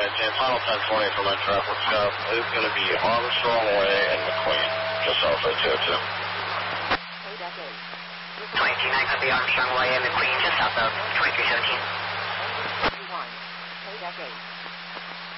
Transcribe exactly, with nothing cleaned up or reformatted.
ten, final ten twenty from that traffic stop is going to be Armstrong Way and McQueen, just off of two oh two. twenty-two nine, copy Armstrong Way and McQueen, just south of twenty-three seventeen. K-eight.